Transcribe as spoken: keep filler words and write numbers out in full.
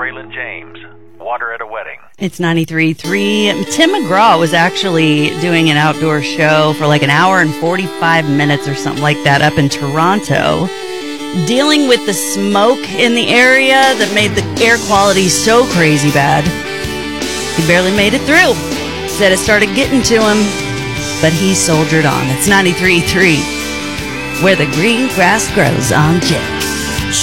Braylon James, Water at a Wedding. It's ninety-three point three. Tim McGraw was actually doing an outdoor show for like an hour and forty-five minutes or something like that up in Toronto, dealing with the smoke in the area that made the air quality so crazy bad. He barely made it through. Said it started getting to him, but he soldiered on. It's ninety-three point three, where the green grass grows on Jet.